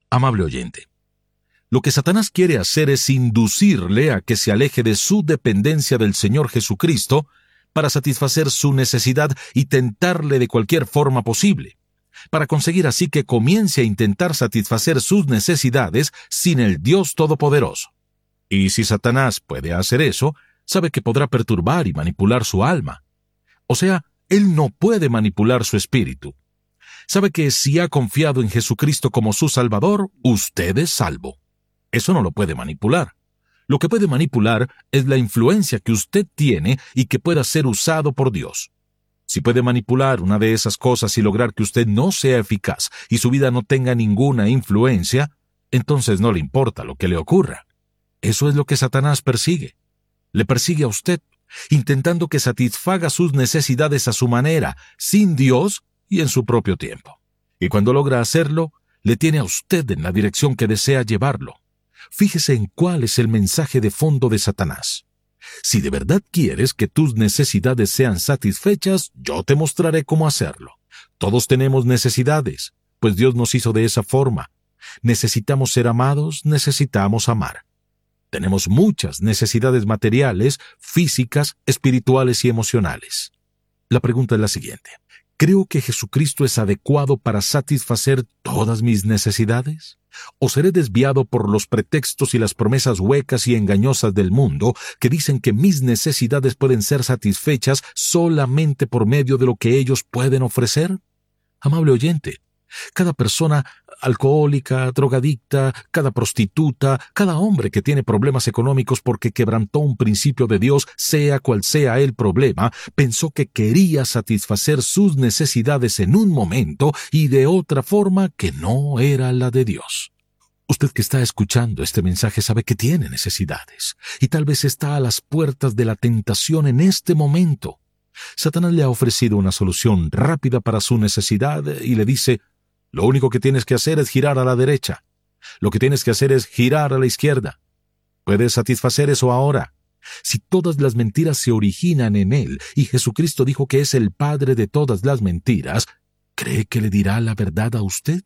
Amable oyente, lo que Satanás quiere hacer es inducirle a que se aleje de su dependencia del Señor Jesucristo para satisfacer su necesidad y tentarle de cualquier forma posible, para conseguir así que comience a intentar satisfacer sus necesidades sin el Dios Todopoderoso. Y si Satanás puede hacer eso, sabe que podrá perturbar y manipular su alma. O sea, él no puede manipular su espíritu. Sabe que si ha confiado en Jesucristo como su Salvador, usted es salvo. Eso no lo puede manipular. Lo que puede manipular es la influencia que usted tiene y que pueda ser usado por Dios. Si puede manipular una de esas cosas y lograr que usted no sea eficaz y su vida no tenga ninguna influencia, entonces no le importa lo que le ocurra. Eso es lo que Satanás persigue. Le persigue a usted, intentando que satisfaga sus necesidades a su manera, sin Dios y en su propio tiempo. Y cuando logra hacerlo, le tiene a usted en la dirección que desea llevarlo. Fíjese en cuál es el mensaje de fondo de Satanás. Si de verdad quieres que tus necesidades sean satisfechas, yo te mostraré cómo hacerlo. Todos tenemos necesidades, pues Dios nos hizo de esa forma. Necesitamos ser amados, necesitamos amar. Tenemos muchas necesidades materiales, físicas, espirituales y emocionales. La pregunta es la siguiente: ¿creo que Jesucristo es adecuado para satisfacer todas mis necesidades? ¿O seré desviado por los pretextos y las promesas huecas y engañosas del mundo que dicen que mis necesidades pueden ser satisfechas solamente por medio de lo que ellos pueden ofrecer? Amable oyente, cada persona alcohólica, drogadicta, cada prostituta, cada hombre que tiene problemas económicos porque quebrantó un principio de Dios, sea cual sea el problema, pensó que quería satisfacer sus necesidades en un momento y de otra forma que no era la de Dios. Usted que está escuchando este mensaje sabe que tiene necesidades y tal vez está a las puertas de la tentación en este momento. Satanás le ha ofrecido una solución rápida para su necesidad y le dice: lo único que tienes que hacer es girar a la derecha. Lo que tienes que hacer es girar a la izquierda. Puedes satisfacer eso ahora. Si todas las mentiras se originan en él y Jesucristo dijo que es el padre de todas las mentiras, ¿cree que le dirá la verdad a usted?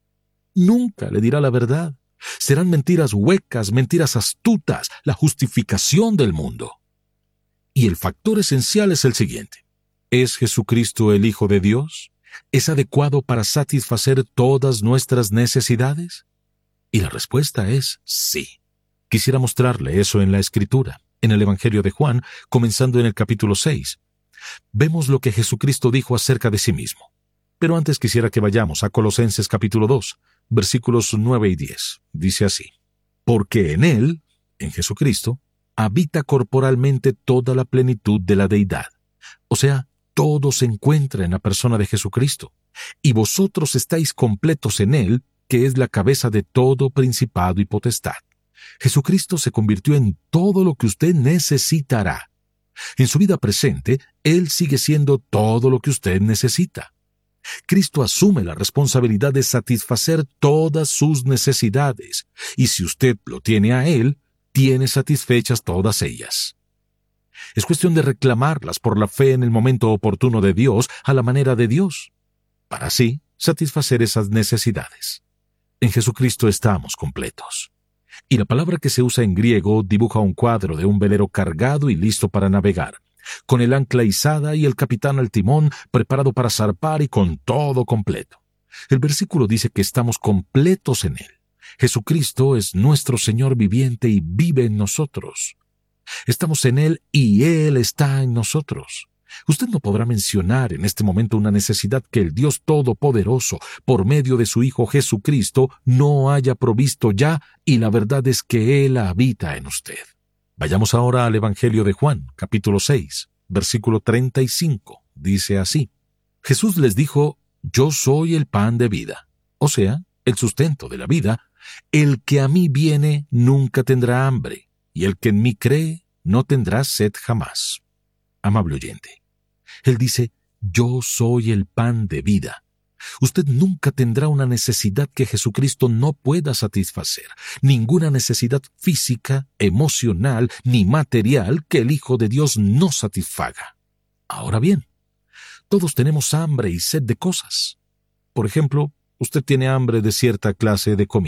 Nunca le dirá la verdad. Serán mentiras huecas, mentiras astutas, la justificación del mundo. Y el factor esencial es el siguiente: ¿es Jesucristo el Hijo de Dios? ¿Es adecuado para satisfacer todas nuestras necesidades? Y la respuesta es sí. Quisiera mostrarle eso en la Escritura, en el Evangelio de Juan, comenzando en el capítulo 6. Vemos lo que Jesucristo dijo acerca de sí mismo. Pero antes quisiera que vayamos a Colosenses capítulo 2, versículos 9 y 10. Dice así: porque en Él, en Jesucristo, habita corporalmente toda la plenitud de la deidad. O sea, todo se encuentra en la persona de Jesucristo, y vosotros estáis completos en Él, que es la cabeza de todo principado y potestad. Jesucristo se convirtió en todo lo que usted necesitará. En su vida presente, Él sigue siendo todo lo que usted necesita. Cristo asume la responsabilidad de satisfacer todas sus necesidades, y si usted lo tiene a Él, tiene satisfechas todas ellas. Es cuestión de reclamarlas por la fe en el momento oportuno de Dios, a la manera de Dios, para así satisfacer esas necesidades. En Jesucristo estamos completos. Y la palabra que se usa en griego dibuja un cuadro de un velero cargado y listo para navegar, con el ancla izada y el capitán al timón, preparado para zarpar y con todo completo. El versículo dice que estamos completos en Él. Jesucristo es nuestro Señor viviente y vive en nosotros. Estamos en Él y Él está en nosotros. Usted no podrá mencionar en este momento una necesidad que el Dios Todopoderoso, por medio de su Hijo Jesucristo, no haya provisto ya, y la verdad es que Él habita en usted. Vayamos ahora al Evangelio de Juan, capítulo 6, versículo 35. Dice así: Jesús les dijo: yo soy el pan de vida, o sea, el sustento de la vida. El que a mí viene nunca tendrá hambre, y el que en mí cree no tendrá sed jamás. Amable oyente, Él dice: yo soy el pan de vida. Usted nunca tendrá una necesidad que Jesucristo no pueda satisfacer, ninguna necesidad física, emocional ni material que el Hijo de Dios no satisfaga. Ahora bien, todos tenemos hambre y sed de cosas. Por ejemplo, usted tiene hambre de cierta clase de comida.